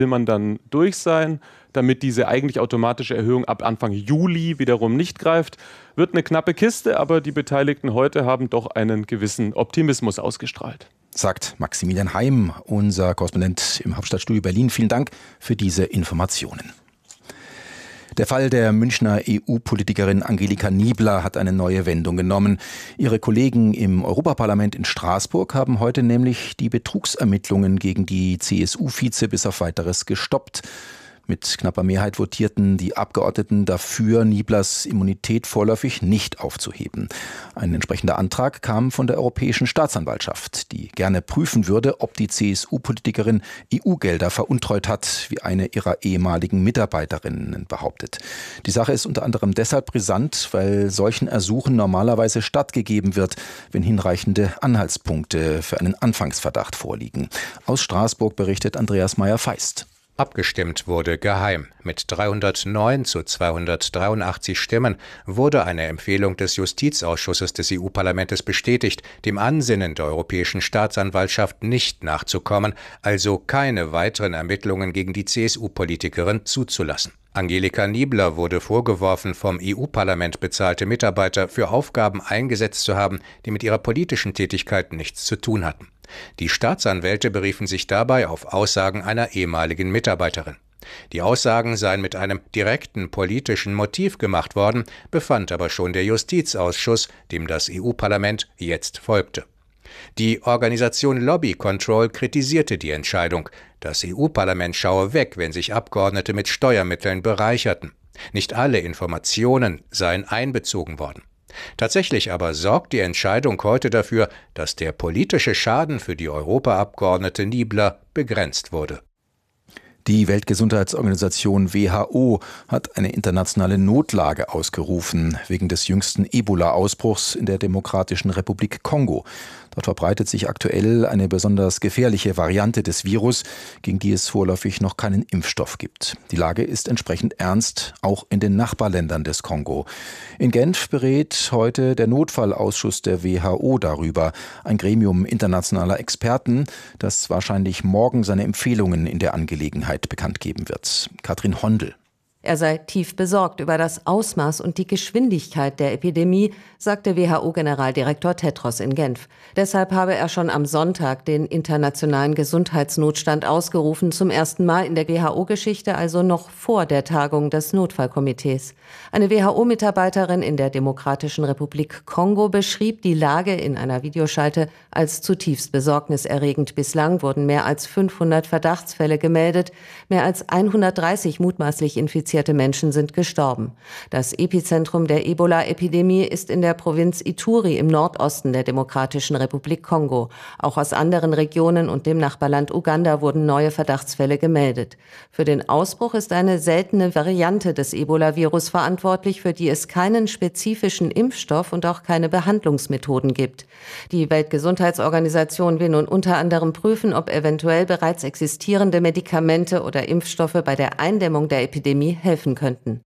will man dann durch sein, damit diese eigentlich automatische Erhöhung ab Anfang Juli wiederum nicht greift. Wird eine knappe Kiste, aber die Beteiligten heute haben doch einen gewissen Optimismus ausgestrahlt. Sagt Maximilian Heim, unser Korrespondent im Hauptstadtstudio Berlin. Vielen Dank für diese Informationen. Der Fall der Münchner EU-Politikerin Angelika Niebler hat eine neue Wendung genommen. Ihre Kollegen im Europaparlament in Straßburg haben heute nämlich die Betrugsermittlungen gegen die CSU-Vize bis auf Weiteres gestoppt. Mit knapper Mehrheit votierten die Abgeordneten dafür, Nieblers Immunität vorläufig nicht aufzuheben. Ein entsprechender Antrag kam von der Europäischen Staatsanwaltschaft, die gerne prüfen würde, ob die CSU-Politikerin EU-Gelder veruntreut hat, wie eine ihrer ehemaligen Mitarbeiterinnen behauptet. Die Sache ist unter anderem deshalb brisant, weil solchen Ersuchen normalerweise stattgegeben wird, wenn hinreichende Anhaltspunkte für einen Anfangsverdacht vorliegen. Aus Straßburg berichtet Andreas Meyer-Feist. Abgestimmt wurde geheim. Mit 309 zu 283 Stimmen wurde eine Empfehlung des Justizausschusses des EU-Parlaments bestätigt, dem Ansinnen der Europäischen Staatsanwaltschaft nicht nachzukommen, also keine weiteren Ermittlungen gegen die CSU-Politikerin zuzulassen. Angelika Niebler wurde vorgeworfen, vom EU-Parlament bezahlte Mitarbeiter für Aufgaben eingesetzt zu haben, die mit ihrer politischen Tätigkeit nichts zu tun hatten. Die Staatsanwälte beriefen sich dabei auf Aussagen einer ehemaligen Mitarbeiterin. Die Aussagen seien mit einem direkten politischen Motiv gemacht worden, befand aber schon der Justizausschuss, dem das EU-Parlament jetzt folgte. Die Organisation Lobby Control kritisierte die Entscheidung. Das EU-Parlament schaue weg, wenn sich Abgeordnete mit Steuermitteln bereicherten. Nicht alle Informationen seien einbezogen worden. Tatsächlich aber sorgt die Entscheidung heute dafür, dass der politische Schaden für die Europaabgeordnete Niebler begrenzt wurde. Die Weltgesundheitsorganisation WHO hat eine internationale Notlage ausgerufen wegen des jüngsten Ebola-Ausbruchs in der Demokratischen Republik Kongo. Dort verbreitet sich aktuell eine besonders gefährliche Variante des Virus, gegen die es vorläufig noch keinen Impfstoff gibt. Die Lage ist entsprechend ernst, auch in den Nachbarländern des Kongo. In Genf berät heute der Notfallausschuss der WHO darüber, ein Gremium internationaler Experten, das wahrscheinlich morgen seine Empfehlungen in der Angelegenheit bekannt geben wird. Katrin Hondel. Er sei tief besorgt über das Ausmaß und die Geschwindigkeit der Epidemie, sagte WHO-Generaldirektor Tedros in Genf. Deshalb habe er schon am Sonntag den internationalen Gesundheitsnotstand ausgerufen, zum ersten Mal in der WHO-Geschichte, also noch vor der Tagung des Notfallkomitees. Eine WHO-Mitarbeiterin in der Demokratischen Republik Kongo beschrieb die Lage in einer Videoschalte als zutiefst besorgniserregend. Bislang wurden mehr als 500 Verdachtsfälle gemeldet, mehr als 130 mutmaßlich infizierte Menschen sind gestorben. Das Epizentrum der Ebola-Epidemie ist in der Provinz Ituri im Nordosten der Demokratischen Republik Kongo. Auch aus anderen Regionen und dem Nachbarland Uganda wurden neue Verdachtsfälle gemeldet. Für den Ausbruch ist eine seltene Variante des Ebola-Virus verantwortlich, für die es keinen spezifischen Impfstoff und auch keine Behandlungsmethoden gibt. Die Weltgesundheitsorganisation will nun unter anderem prüfen, ob eventuell bereits existierende Medikamente oder Impfstoffe bei der Eindämmung der Epidemie helfen könnten.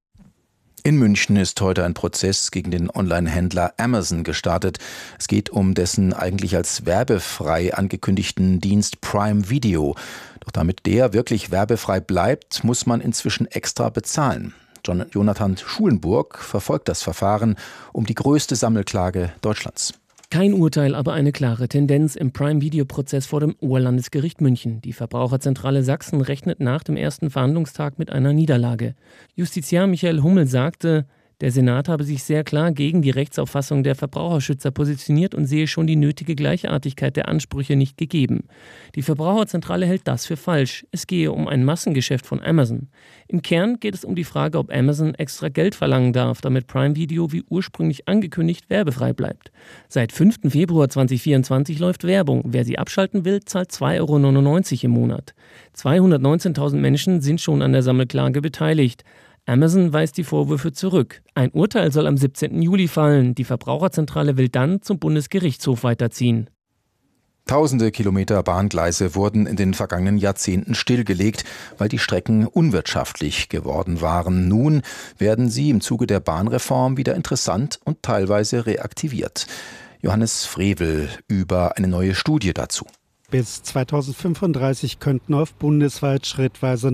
In München ist heute ein Prozess gegen den Online-Händler Amazon gestartet. Es geht um dessen eigentlich als werbefrei angekündigten Dienst Prime Video. Doch damit der wirklich werbefrei bleibt, muss man inzwischen extra bezahlen. Jonathan Schulenburg verfolgt das Verfahren um die größte Sammelklage Deutschlands. Kein Urteil, aber eine klare Tendenz im Prime-Video-Prozess vor dem Oberlandesgericht München. Die Verbraucherzentrale Sachsen rechnet nach dem ersten Verhandlungstag mit einer Niederlage. Justiziar Michael Hummel sagte, der Senat habe sich sehr klar gegen die Rechtsauffassung der Verbraucherschützer positioniert und sehe schon die nötige Gleichartigkeit der Ansprüche nicht gegeben. Die Verbraucherzentrale hält das für falsch. Es gehe um ein Massengeschäft von Amazon. Im Kern geht es um die Frage, ob Amazon extra Geld verlangen darf, damit Prime Video wie ursprünglich angekündigt werbefrei bleibt. Seit 5. Februar 2024 läuft Werbung. Wer sie abschalten will, zahlt 2,99 € im Monat. 219.000 Menschen sind schon an der Sammelklage beteiligt. Amazon weist die Vorwürfe zurück. Ein Urteil soll am 17. Juli fallen. Die Verbraucherzentrale will dann zum Bundesgerichtshof weiterziehen. Tausende Kilometer Bahngleise wurden in den vergangenen Jahrzehnten stillgelegt, weil die Strecken unwirtschaftlich geworden waren. Nun werden sie im Zuge der Bahnreform wieder interessant und teilweise reaktiviert. Johannes Frevel über eine neue Studie dazu. Bis 2035 könnten auf bundesweit schrittweise